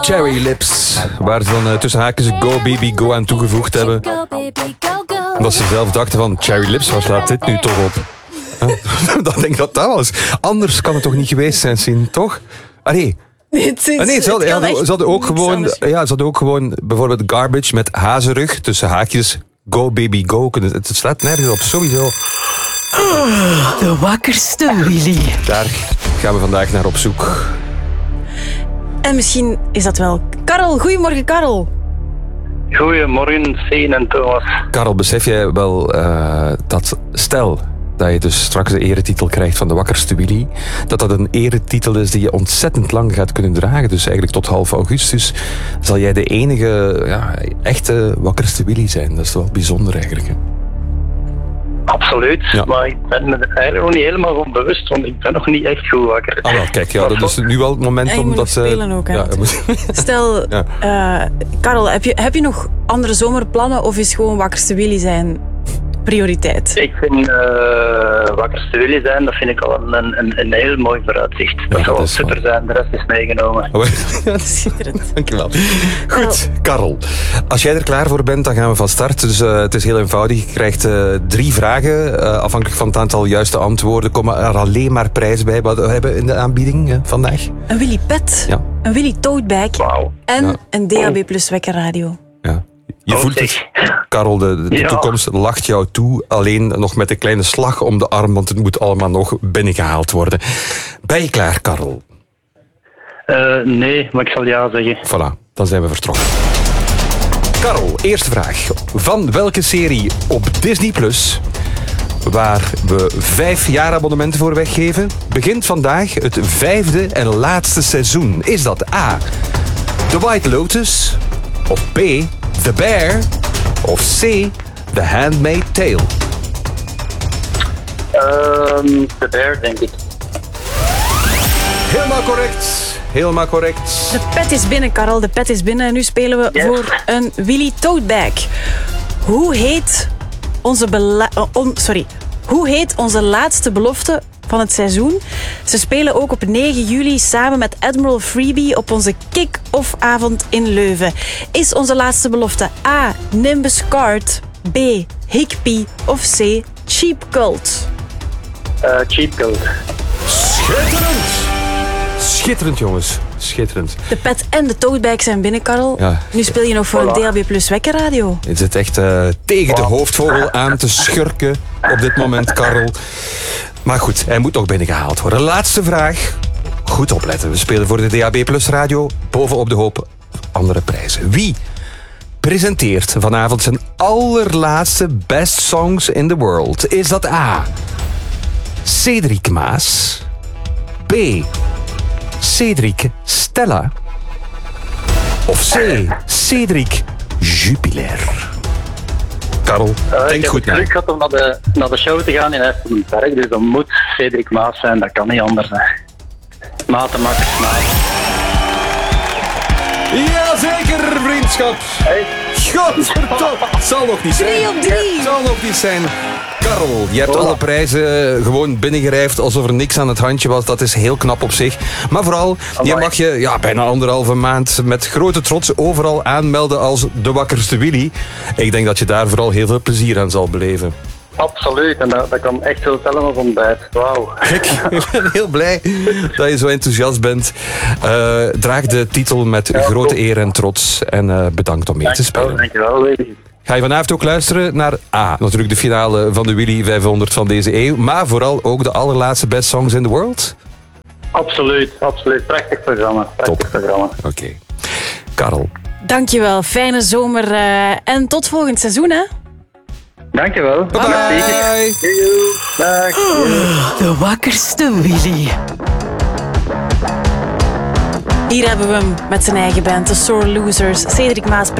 Cherry Lips, waar ze dan tussen haakjes Go Baby Go aan toegevoegd hebben. Omdat ze zelf dachten van Cherry Lips, waar slaat dit nu toch op? Dan denk ik dat dat was. Anders kan het toch niet geweest zijn, Sien, toch? Nee, ze hadden ook gewoon bijvoorbeeld Garbage met hazenrug tussen haakjes Go Baby Go. Het slaat nergens op, sowieso. De wakkerste Willy. Daar gaan we vandaag naar op zoek. En misschien is dat wel Karel. Goedemorgen, Karel. Goedemorgen, Sien en Thomas. Karel, besef jij wel dat stel dat je dus straks de eretitel krijgt van de wakkerste Willy, dat een eretitel is die je ontzettend lang gaat kunnen dragen. Dus eigenlijk tot half augustus zal jij de enige echte wakkerste Willy zijn. Dat is wel bijzonder eigenlijk. Hè? Absoluut, ja. Maar ik ben me er eigenlijk nog niet helemaal van bewust, want ik ben nog niet echt goed wakker. Ah, wel, kijk, ja, dat is nu wel het moment om dat... spelen ook, hè. Stel, Karel, heb je nog andere zomerplannen of is gewoon wakkerste Willy zijn prioriteit? Ik vind wakkerste Willy zijn, dat vind ik al een heel mooi vooruitzicht. Dat zal wel super zijn, de rest is meegenomen. Schitterend. Dankjewel. Goed, Karel. Als jij er klaar voor bent, dan gaan we van start. Dus het is heel eenvoudig. Je krijgt 3 vragen. Afhankelijk van het aantal juiste antwoorden komen er alleen maar prijzen bij. Wat we hebben in de aanbieding vandaag? Een Willy Pet, een Willy Toadbag en een DAB Plus wekkerradio. Ja. Je voelt het, Karel, de toekomst lacht jou toe. Alleen nog met een kleine slag om de arm, want het moet allemaal nog binnengehaald worden. Ben je klaar, Karel? Nee, maar ik zal ja zeggen. Voilà, dan zijn we vertrokken. Karel, eerste vraag. Van welke serie op Disney Plus, waar we 5 jaar abonnementen voor weggeven, begint vandaag het 5e en laatste seizoen? Is dat A, The White Lotus, of B, The Bear, of C, The Handmaid's Tale? The Bear, denk ik. Helemaal correct. De pet is binnen, Karel. De pet is binnen. En nu spelen we voor een Willy Toadbag. Hoe heet onze laatste belofte van het seizoen? Ze spelen ook op 9 juli samen met Admiral Freebie op onze kick-off-avond in Leuven. Is onze laatste belofte A, Nimbus Card, B, Higpie of C, Cheap Cult? Cheap Cult. Schitterend, jongens. Schitterend. De pet en de toadbag zijn binnen, Karel. Ja. Nu speel je nog voor een DAB Plus wekkerradio. Je zit echt tegen de hoofdvogel aan te schurken op dit moment, Karel. Maar goed, hij moet nog binnengehaald worden. Laatste vraag. Goed opletten. We spelen voor de DAB Plus radio. Bovenop de hoop andere prijzen. Wie presenteert vanavond zijn allerlaatste Best Songs in the World? Is dat A, Cédric Maas, B, Cédric Stella, of C, Cédric Jupiler? Karel, denk goed na. Ik had om naar de show te gaan in IJsselberg, dus dan moet Cédric Maas zijn, dat kan niet anders zijn. Matemakkers Maas. Jazeker, vriendschap. Hey. Godverdomme. Het zal nog niet zijn. 3 op 3. Het zal nog niet zijn. Karel, je hebt alle prijzen gewoon binnengerijfd alsof er niks aan het handje was. Dat is heel knap op zich. Maar vooral, je mag je bijna 1,5 maand met grote trots overal aanmelden als de wakkerste Willy. Ik denk dat je daar vooral heel veel plezier aan zal beleven. Absoluut, en dat kan echt zo tellen als ontbijt. Wauw. Ik ben heel blij dat je zo enthousiast bent. Draag de titel met grote eer en trots. En bedankt om mee te spelen. Dankjewel. Ga je vanavond ook luisteren naar A, natuurlijk de finale van de Willy 500 van deze eeuw. Maar vooral ook de allerlaatste Best Songs in the World? Absoluut. Prachtig programma. Oké. Karel. Dankjewel, fijne zomer en tot volgend seizoen, hè? Dankjewel. Bye bye. Dag. De wakkerste Willy. Hier hebben we hem met zijn eigen band, The Sore Losers. Cédric Maas